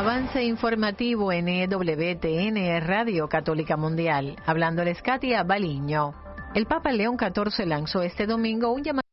Avance informativo en EWTN Radio Católica Mundial. Hablándoles Katia Baliño. El Papa León XIV lanzó este domingo un llamado